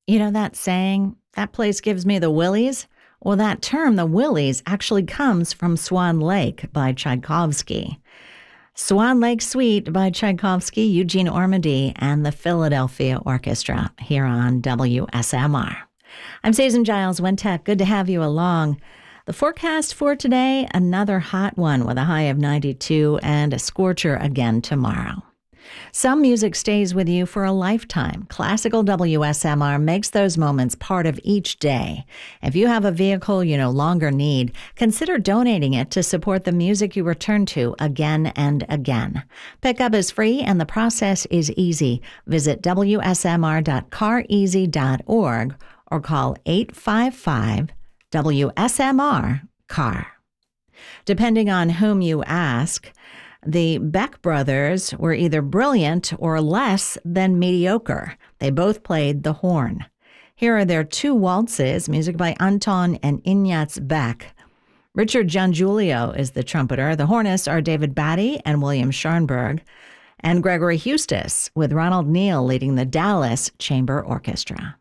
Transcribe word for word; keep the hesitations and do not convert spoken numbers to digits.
You know that saying, that place gives me the willies? Well, that term, the willies, actually comes from Swan Lake by Tchaikovsky. Swan Lake Suite by Tchaikovsky, Eugene Ormandy, and the Philadelphia Orchestra here on W S M R. I'm Susan Giles Wintech. Good to have you along. The forecast for today, another hot one with a high of ninety-two and a scorcher again tomorrow. Some music stays with you for a lifetime. Classical W S M R makes those moments part of each day. If you have a vehicle you no longer need, consider donating it to support the music you return to again and again. Pickup is free and the process is easy. Visit W S M R dot car easy dot org or call eight five five W S M R C A R. Depending on whom you ask, the Beck brothers were either brilliant or less than mediocre. They both played the horn. Here are their two waltzes, music by Anton and Ignaz Beck. Richard Giangiulio is the trumpeter. The hornists are David Batty and William Scharnberg, and Gregory Hustis, with Ronald Neal leading the Dallas Chamber Orchestra.